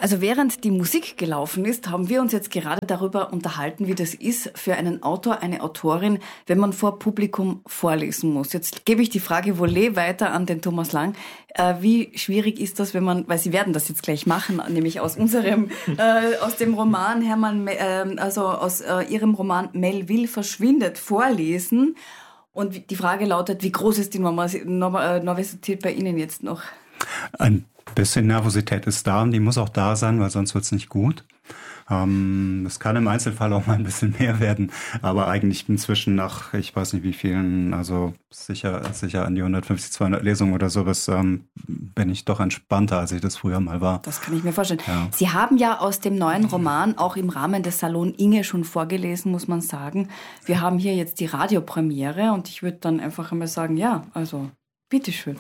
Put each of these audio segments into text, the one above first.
Also während die Musik gelaufen ist, haben wir uns jetzt gerade darüber unterhalten, wie das ist für einen Autor, eine Autorin, wenn man vor Publikum vorlesen muss. Jetzt gebe ich die Frage Volley weiter an den Thomas Lang. Wie schwierig ist das, wenn man, weil Sie werden das jetzt gleich machen, nämlich aus unserem, aus dem Roman aus Ihrem Roman Melville verschwindet, vorlesen. Und die Frage lautet, wie groß ist die Nervosität bei Ihnen jetzt noch? Ein bisschen Nervosität ist da und die muss auch da sein, weil sonst wird's nicht gut. Das kann im Einzelfall auch mal ein bisschen mehr werden, aber eigentlich inzwischen nach, ich weiß nicht wie vielen, also sicher an die 150, 200 Lesungen oder sowas, bin ich doch entspannter, als ich das früher mal war. Das kann ich mir vorstellen. Ja. Sie haben ja aus dem neuen Roman auch im Rahmen des Salon Inge schon vorgelesen, muss man sagen. Wir haben hier jetzt die Radiopremiere und ich würde dann einfach einmal sagen, ja, also bitteschön.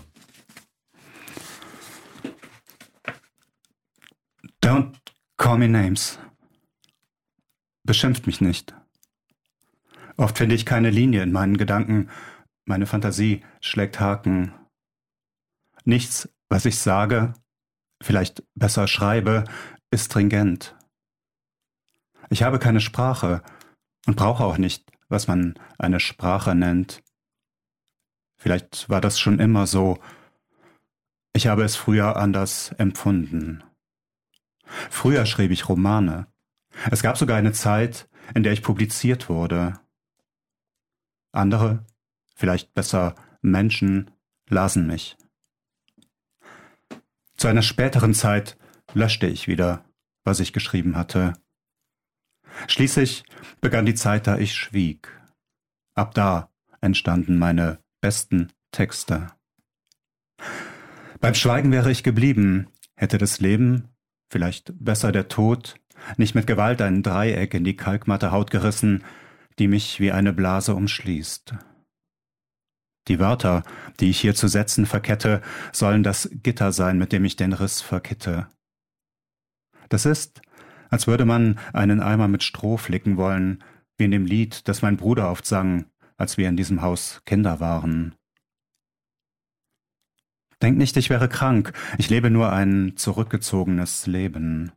Don't call me names. Beschimpft mich nicht. Oft finde ich keine Linie in meinen Gedanken. Meine Fantasie schlägt Haken. Nichts, was ich sage, vielleicht besser schreibe, ist stringent. Ich habe keine Sprache und brauche auch nicht, was man eine Sprache nennt. Vielleicht war das schon immer so. Ich habe es früher anders empfunden. Früher schrieb ich Romane. Es gab sogar eine Zeit, in der ich publiziert wurde. Andere, vielleicht besser Menschen, lasen mich. Zu einer späteren Zeit löschte ich wieder, was ich geschrieben hatte. Schließlich begann die Zeit, da ich schwieg. Ab da entstanden meine besten Texte. Beim Schweigen wäre ich geblieben, hätte das Leben, vielleicht besser der Tod, nicht mit Gewalt ein Dreieck in die kalkmatte Haut gerissen, die mich wie eine Blase umschließt. Die Wörter, die ich hier zu Sätzen verkette, sollen das Gitter sein, mit dem ich den Riss verkitte. Das ist, als würde man einen Eimer mit Stroh flicken wollen, wie in dem Lied, das mein Bruder oft sang, als wir in diesem Haus Kinder waren. Denk nicht, ich wäre krank, ich lebe nur ein zurückgezogenes Leben.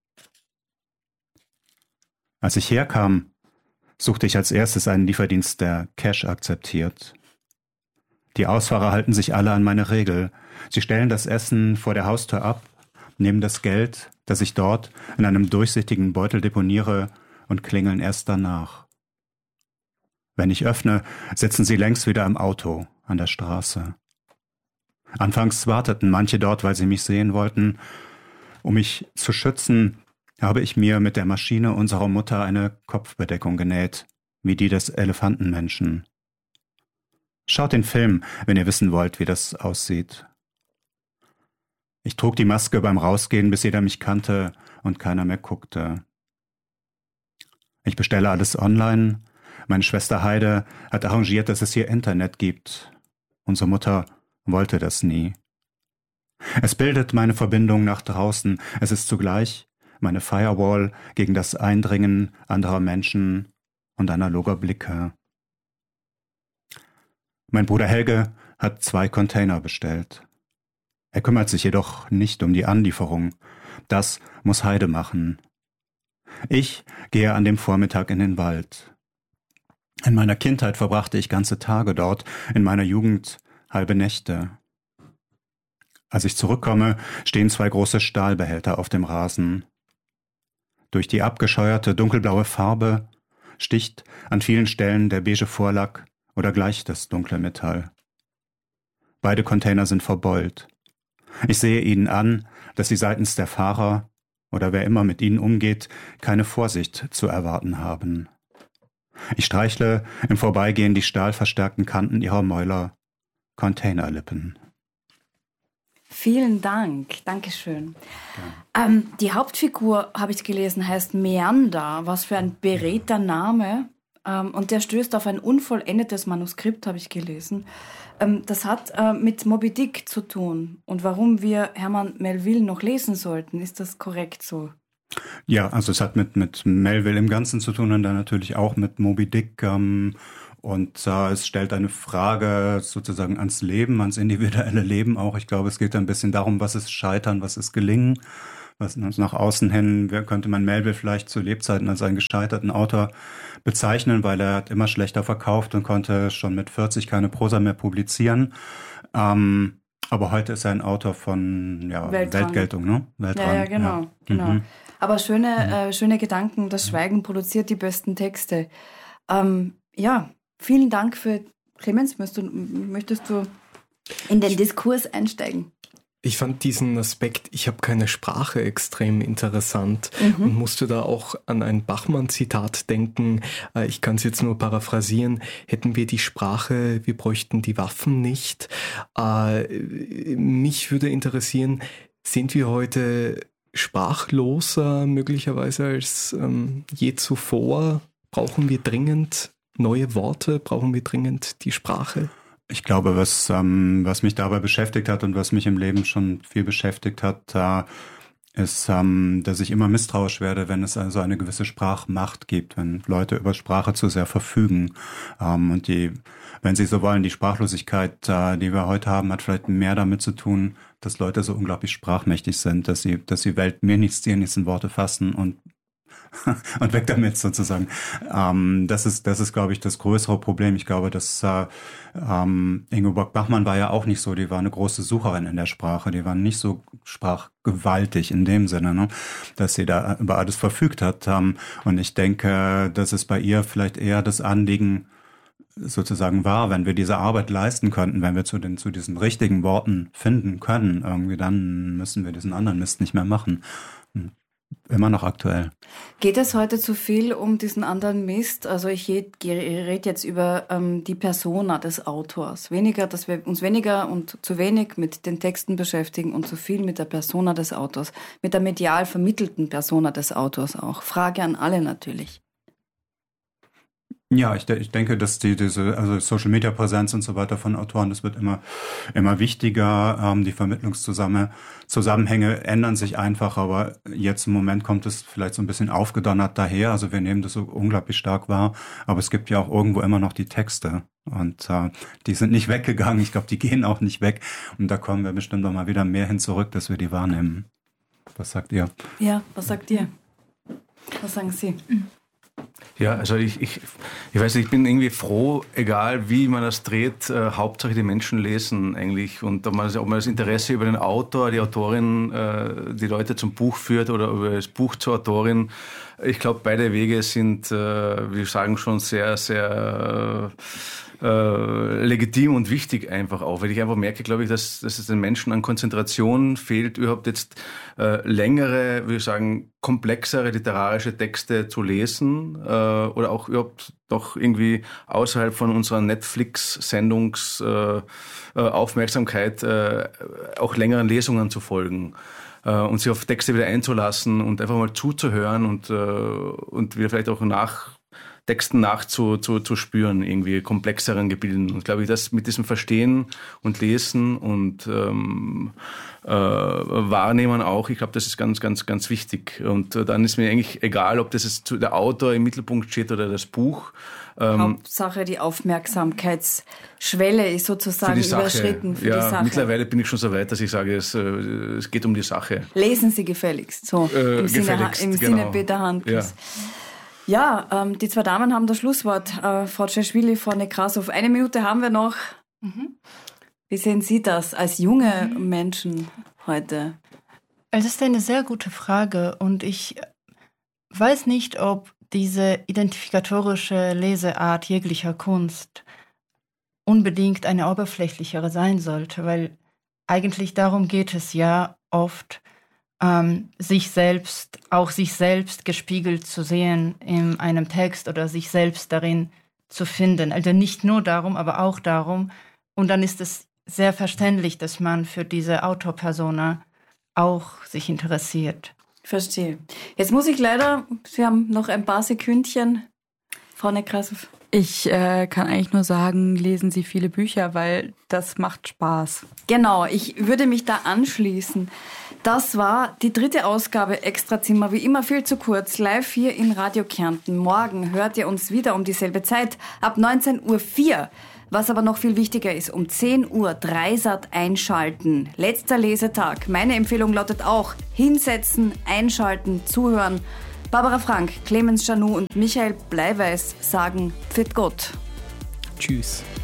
Als ich herkam, suchte ich als erstes einen Lieferdienst, der Cash akzeptiert. Die Ausfahrer halten sich alle an meine Regel. Sie stellen das Essen vor der Haustür ab, nehmen das Geld, das ich dort in einem durchsichtigen Beutel deponiere, und klingeln erst danach. Wenn ich öffne, sitzen sie längst wieder im Auto an der Straße. Anfangs warteten manche dort, weil sie mich sehen wollten. Um mich zu schützen, habe ich mir mit der Maschine unserer Mutter eine Kopfbedeckung genäht, wie die des Elefantenmenschen. Schaut den Film, wenn ihr wissen wollt, wie das aussieht. Ich trug die Maske beim Rausgehen, bis jeder mich kannte und keiner mehr guckte. Ich bestelle alles online. Meine Schwester Heide hat arrangiert, dass es hier Internet gibt. Unsere Mutter wollte das nie. Es bildet meine Verbindung nach draußen. Es ist zugleich meine Firewall gegen das Eindringen anderer Menschen und analoger Blicke. Mein Bruder Helge hat 2 Container bestellt. Er kümmert sich jedoch nicht um die Anlieferung. Das muss Heide machen. Ich gehe an dem Vormittag in den Wald. In meiner Kindheit verbrachte ich ganze Tage dort, in meiner Jugend halbe Nächte. Als ich zurückkomme, stehen 2 große Stahlbehälter auf dem Rasen. Durch die abgescheuerte dunkelblaue Farbe sticht an vielen Stellen der beige Vorlack oder gleich das dunkle Metall. Beide Container sind verbeult. Ich sehe ihnen an, dass sie seitens der Fahrer oder wer immer mit ihnen umgeht, keine Vorsicht zu erwarten haben. Ich streichle im Vorbeigehen die stahlverstärkten Kanten ihrer Mäuler, Containerlippen. Vielen Dank, Dankeschön. Die Hauptfigur, habe ich gelesen, heißt Meander, was für ein beredter Name. Und der stößt auf ein unvollendetes Manuskript, habe ich gelesen. Das hat mit Moby Dick zu tun und warum wir Herman Melville noch lesen sollten. Ist das korrekt so? Ja, also es hat mit Melville im Ganzen zu tun und dann natürlich auch mit Moby Dick. Und es stellt eine Frage sozusagen ans Leben, ans individuelle Leben auch. Ich glaube, es geht ein bisschen darum, was ist Scheitern, was ist Gelingen. Was nach außen hin könnte man Melville vielleicht zu Lebzeiten als einen gescheiterten Autor bezeichnen, weil er hat immer schlechter verkauft und konnte schon mit 40 keine Prosa mehr publizieren. Aber heute ist er ein Autor von Weltgeltung, ne? Weltrang. Ja, genau. Mhm. Aber schöne Gedanken, das Schweigen produziert die besten Texte. Vielen Dank für Clemens. Möchtest du in den Diskurs einsteigen? Ich fand diesen Aspekt, ich habe keine Sprache, extrem interessant und musste da auch an ein Bachmann-Zitat denken. Ich kann es jetzt nur paraphrasieren. Hätten wir die Sprache, wir bräuchten die Waffen nicht. Mich würde interessieren, sind wir heute sprachloser möglicherweise als je zuvor? Brauchen wir dringend neue Worte? Brauchen wir dringend die Sprache? Ich glaube, was mich dabei beschäftigt hat und was mich im Leben schon viel beschäftigt hat, ist, dass ich immer misstrauisch werde, wenn es also eine gewisse Sprachmacht gibt, wenn Leute über Sprache zu sehr verfügen. Und wenn Sie so wollen, die Sprachlosigkeit, die wir heute haben, hat vielleicht mehr damit zu tun, dass Leute so unglaublich sprachmächtig sind, dass sie Welt mir nichts, dir nichts in Worte fassen und weg damit sozusagen. Das ist, glaube ich, das größere Problem. Ich glaube, dass Ingeborg Bachmann war ja auch nicht so, die war eine große Sucherin in der Sprache, die war nicht so sprachgewaltig in dem Sinne, ne, dass sie da über alles verfügt hat. Und ich denke, dass es bei ihr vielleicht eher das Anliegen sozusagen war, wenn wir diese Arbeit leisten könnten, wenn wir zu diesen richtigen Worten finden können, irgendwie, dann müssen wir diesen anderen Mist nicht mehr machen. Immer noch aktuell. Geht es heute zu viel um diesen anderen Mist? Also ich rede jetzt über die Persona des Autors. Dass wir uns weniger und zu wenig mit den Texten beschäftigen und zu viel mit der Persona des Autors, mit der medial vermittelten Persona des Autors auch. Frage an alle natürlich. Ja, ich denke, dass diese Social-Media-Präsenz und so weiter von Autoren, das wird immer wichtiger. Die Vermittlungszusammenhänge ändern sich einfach, aber jetzt im Moment kommt es vielleicht so ein bisschen aufgedonnert daher. Also wir nehmen das so unglaublich stark wahr, aber es gibt ja auch irgendwo immer noch die Texte und die sind nicht weggegangen. Ich glaube, die gehen auch nicht weg und da kommen wir bestimmt noch mal wieder mehr hin zurück, dass wir die wahrnehmen. Was sagt ihr? Ja, was sagt ihr? Was sagen Sie? Ja, also ich weiß nicht, ich bin irgendwie froh, egal wie man das dreht, Hauptsache die Menschen lesen eigentlich und ob man das Interesse über den Autor, die Autorin, die Leute zum Buch führt oder über das Buch zur Autorin. Ich glaube, beide Wege sind, wir sagen schon, sehr, sehr legitim und wichtig einfach auch, weil ich einfach merke, glaube ich, dass es den Menschen an Konzentration fehlt, überhaupt jetzt längere, würde ich sagen, komplexere literarische Texte zu lesen oder auch überhaupt doch irgendwie außerhalb von unserer Netflix-Sendungs-Aufmerksamkeit auch längeren Lesungen zu folgen. Und sich auf Texte wieder einzulassen und einfach mal zuzuhören und wieder vielleicht auch Texten nachzuspüren, irgendwie komplexeren Gebilden. Und glaube ich, das mit diesem Verstehen und Lesen und Wahrnehmen auch, ich glaube, das ist ganz, ganz, ganz wichtig. Und dann ist mir eigentlich egal, ob das jetzt der Autor im Mittelpunkt steht oder das Buch. Hauptsache die Aufmerksamkeitsschwelle ist sozusagen überschritten für die Sache. Mittlerweile bin ich schon so weit, dass ich sage, es geht um die Sache. Lesen Sie gefälligst, so im Sinne Peter Handkes. Ja, die zwei Damen haben das Schlusswort. Frau Tschechwili, Frau Nekrasov, 1 Minute haben wir noch. Wie sehen Sie das als junge Menschen heute? Das ist eine sehr gute Frage und ich weiß nicht, ob diese identifikatorische Leseart jeglicher Kunst unbedingt eine oberflächlichere sein sollte, weil eigentlich darum geht es ja oft, sich selbst gespiegelt zu sehen in einem Text oder sich selbst darin zu finden. Also nicht nur darum, aber auch darum. Und dann ist es sehr verständlich, dass man für diese Autorpersona auch sich interessiert. Verstehe. Jetzt muss ich leider, Sie haben noch ein paar Sekündchen, Frau Nekrasov. Ich kann eigentlich nur sagen, lesen Sie viele Bücher, weil das macht Spaß. Genau, ich würde mich da anschließen. Das war die 3. Ausgabe Extrazimmer, wie immer viel zu kurz, live hier in Radio Kärnten. Morgen hört ihr uns wieder um dieselbe Zeit, ab 19.04 Uhr. Was aber noch viel wichtiger ist, um 10 Uhr Dreisat einschalten. Letzter Lesetag. Meine Empfehlung lautet auch, hinsetzen, einschalten, zuhören. Barbara Frank, Clemens Janou und Michael Bleiweiß sagen Pfiat Gott. Tschüss.